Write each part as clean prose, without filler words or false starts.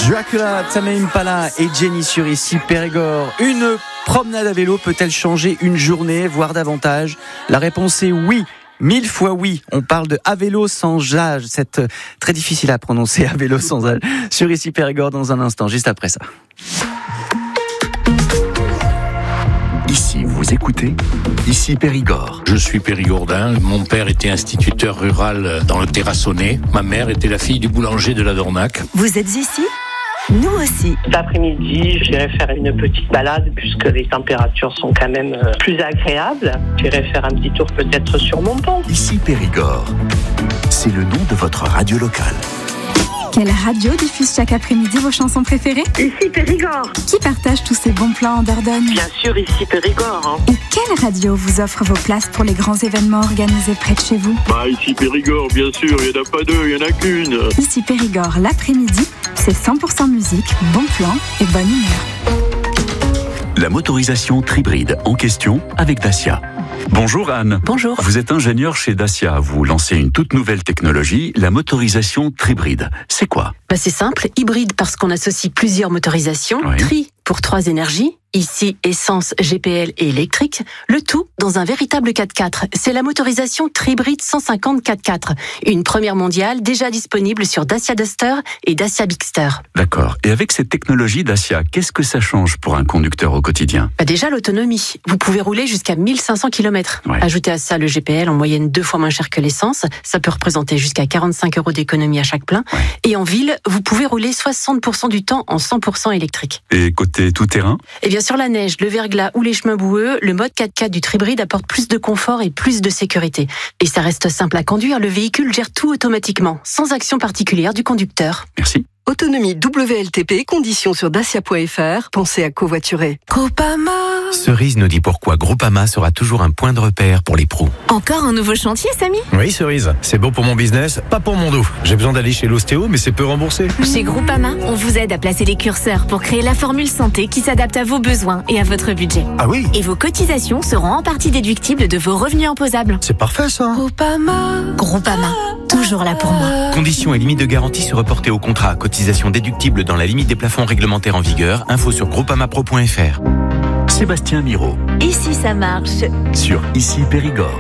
Dracula, Tame Impala et Jenny sur Ici Périgord. Une promenade à vélo peut-elle changer une journée, voire davantage ? La réponse est oui. 1000 fois oui. On parle de à vélo sans âge. C'est très difficile à prononcer, à vélo sans âge. Sur Ici Périgord dans un instant, juste après ça. Ici, vous écoutez Ici Périgord. Je suis périgordin. Mon père était instituteur rural dans le Terrassonnais. Ma mère était la fille du boulanger de la Dornac. Vous êtes ici ? Nous aussi. Cet après-midi, j'irai faire une petite balade puisque les températures sont quand même plus agréables. J'irai faire un petit tour peut-être sur mon pont. Ici Périgord, c'est le nom de votre radio locale. Quelle radio diffuse chaque après-midi vos chansons préférées ? Ici Périgord. Qui partage tous ces bons plans en Dordogne ? Bien sûr, Ici Périgord. Et quelle radio vous offre vos places pour les grands événements organisés près de chez vous ? Ici Périgord, bien sûr, il n'y en a pas deux, il n'y en a qu'une. Ici Périgord, l'après-midi, c'est 100% musique, bon plan et bonne humeur. La motorisation Tribride en question avec Dacia. Bonjour Anne. Bonjour. Vous êtes ingénieur chez Dacia. Vous lancez une toute nouvelle technologie, la motorisation Tribride. C'est quoi ? C'est simple, hybride parce qu'on associe plusieurs motorisations, Oui. tri pour 3 énergies, ici essence, GPL et électrique, le tout dans un véritable 4x4. C'est la motorisation Tribride 150 4x4, une première mondiale déjà disponible sur Dacia Duster et Dacia Bigster. D'accord. Et avec cette technologie Dacia, qu'est-ce que ça change pour un conducteur au quotidien ? Déjà l'autonomie, vous pouvez rouler jusqu'à 1500 km. Ouais. Ajoutez à ça le GPL en moyenne 2 fois moins cher que l'essence, ça peut représenter jusqu'à 45 € d'économie à chaque plein. Ouais. Et en ville, vous pouvez rouler 60% du temps en 100% électrique. Et côté tout-terrain ? Et bien sûr la neige, le verglas ou les chemins boueux, le mode 4x4 du Tribride apporte plus de confort et plus de sécurité. Et ça reste simple à conduire, le véhicule gère tout automatiquement, sans action particulière du conducteur. Merci. Autonomie WLTP, conditions sur dacia.fr. Pensez à covoiturer. Groupama. Cerise nous dit pourquoi Groupama sera toujours un point de repère pour les pros. Encore un nouveau chantier, Samy ? Oui, Cerise, c'est bon pour mon business, pas pour mon dos. J'ai besoin d'aller chez l'ostéo, mais c'est peu remboursé. Chez Groupama, on vous aide à placer les curseurs pour créer la formule santé qui s'adapte à vos besoins et à votre budget. Ah oui ? Et vos cotisations seront en partie déductibles de vos revenus imposables. C'est parfait ça. Groupama, toujours là pour moi. Conditions et limites de garantie se reporter au contrat. Cotisation déductible dans la limite des plafonds réglementaires en vigueur. Info sur groupamapro.fr. Sébastien Miro Ici ça marche. sur Ici Périgord.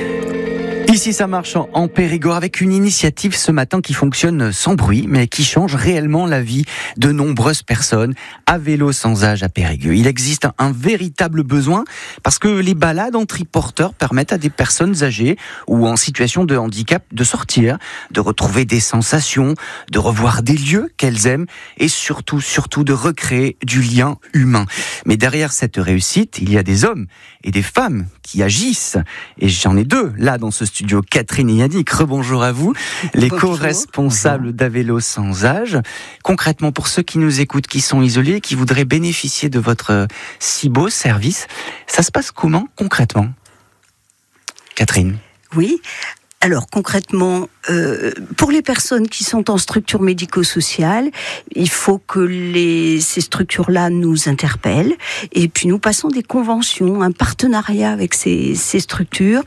Ici, ça marche en Périgord avec une initiative ce matin qui fonctionne sans bruit, mais qui change réellement la vie de nombreuses personnes à vélo sans âge à Périgueux. Il existe un véritable besoin parce que les balades en triporteur permettent à des personnes âgées ou en situation de handicap de sortir, de retrouver des sensations, de revoir des lieux qu'elles aiment et surtout de recréer du lien humain. Mais derrière cette réussite, il y a des hommes et des femmes qui agissent. Et j'en ai deux là dans ce studio, Catherine et Yannick. Rebonjour à vous, les co-responsables d'À Vélo sans âge. Concrètement, pour ceux qui nous écoutent, qui sont isolés, qui voudraient bénéficier de votre si beau service, ça se passe comment concrètement ? Catherine ? Oui. Alors concrètement, pour les personnes qui sont en structure médico-sociale, il faut que ces structures-là nous interpellent et puis nous passons des conventions, un partenariat avec ces structures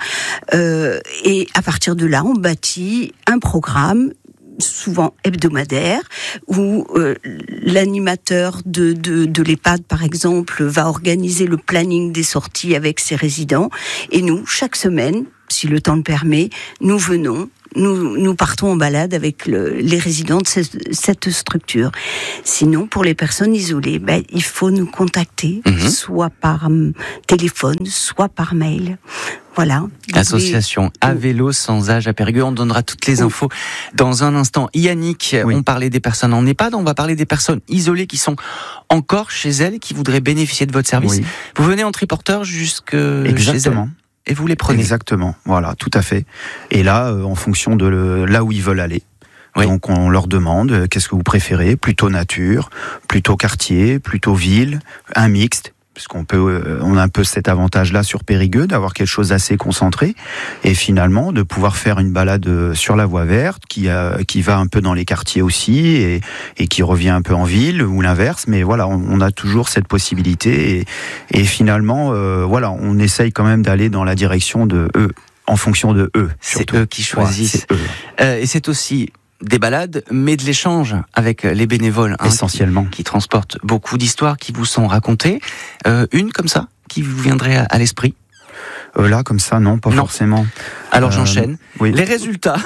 et à partir de là, on bâtit un programme souvent hebdomadaire, où l'animateur de l'EHPAD, par exemple, va organiser le planning des sorties avec ses résidents. Et nous, chaque semaine, si le temps le permet, nous venons, nous partons en balade avec les résidents de cette structure. Sinon, pour les personnes isolées, il faut nous contacter, soit par téléphone, soit par mail. Voilà. Association À Vélo sans âge à Périgueux. On donnera toutes les infos dans un instant. Yannick, on parlait des personnes en EHPAD, on va parler des personnes isolées qui sont encore chez elles, qui voudraient bénéficier de votre service. Oui. Vous venez en triporteur jusque chez elles et vous les prenez. Exactement, voilà, tout à fait. Et là, en fonction de là où ils veulent aller. Oui. Donc on leur demande, qu'est-ce que vous préférez ? Plutôt nature, plutôt quartier, plutôt ville, un mixte. Puisqu'on on a un peu cet avantage-là sur Périgueux, d'avoir quelque chose d'assez concentré, et finalement de pouvoir faire une balade sur la voie verte, qui va un peu dans les quartiers aussi, et qui revient un peu en ville, ou l'inverse, mais voilà, on a toujours cette possibilité, et finalement, voilà, on essaye quand même d'aller dans la direction de eux, en fonction de eux. C'est eux qui choisissent. Ouais, c'est eux. Et c'est aussi des balades, mais de l'échange avec les bénévoles. Essentiellement. Qui transportent beaucoup d'histoires qui vous sont racontées. Une comme ça, qui vous viendrait à l'esprit? Là, comme ça, non, pas forcément. Alors j'enchaîne. Oui. Les résultats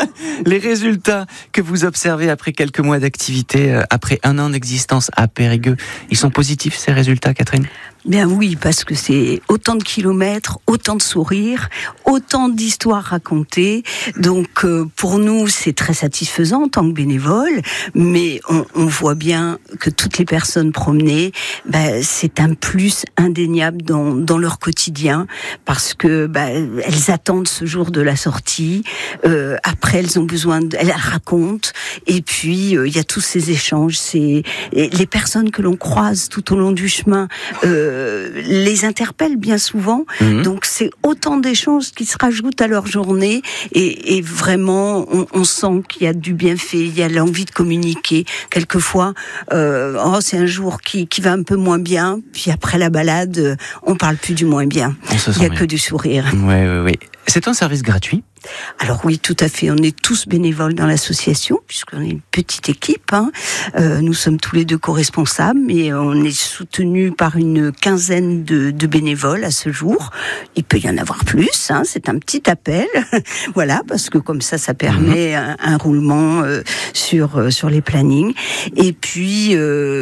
que vous observez après quelques mois d'activité, après 1 an d'existence à Périgueux, ils sont positifs, ces résultats, Catherine? Bien oui, parce que c'est autant de kilomètres, autant de sourires, autant d'histoires racontées. Donc pour nous, c'est très satisfaisant en tant que bénévole, mais on voit bien que toutes les personnes promenées, c'est un plus indéniable dans leur quotidien, parce que elles attendent ce jour de la sortie. Après, elles ont besoin, elles racontent, et puis il y a tous ces échanges. C'est les personnes que l'on croise tout au long du chemin. Les interpellent bien souvent, donc c'est autant d'échanges qui se rajoutent à leur journée, et vraiment on sent qu'il y a du bienfait, il y a l'envie de communiquer. Quelquefois, c'est un jour qui va un peu moins bien, puis après la balade, on parle plus du moins bien. Il n'y a que du sourire. Oui. C'est un service gratuit? Alors oui, tout à fait. On est tous bénévoles dans l'association, puisqu'on est une petite équipe. Nous sommes tous les 2 co-responsables, mais on est soutenus par une quinzaine de bénévoles à ce jour. Il peut y en avoir plus, c'est un petit appel. Voilà, parce que comme ça permet un roulement sur les plannings. Et puis,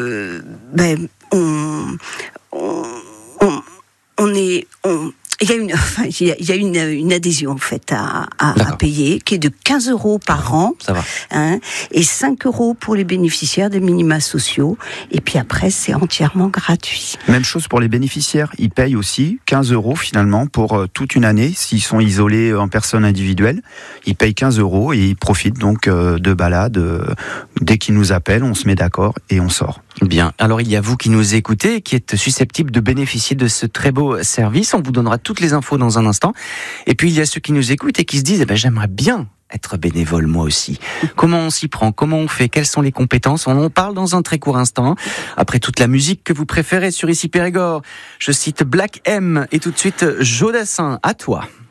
il y a une adhésion en fait à payer, qui est de 15 € par an. Ça va. Et 5 € pour les bénéficiaires des minima sociaux. Et puis après, c'est entièrement gratuit. Même chose pour les bénéficiaires. Ils payent aussi 15 € finalement pour toute une année. S'ils sont isolés en personne individuelle, ils payent 15 € et ils profitent donc de balades. Dès qu'ils nous appellent, on se met d'accord et on sort. Bien. Alors il y a vous qui nous écoutez, qui êtes susceptible de bénéficier de ce très beau service. On vous donnera toutes les infos dans un instant. Et puis il y a ceux qui nous écoutent et qui se disent j'aimerais bien être bénévole moi aussi. Comment on s'y prend? Comment on fait? Quelles sont les compétences? On en parle dans un très court instant. Après toute la musique que vous préférez sur Ici Périgord, je cite Black M et tout de suite Jodassin. À toi.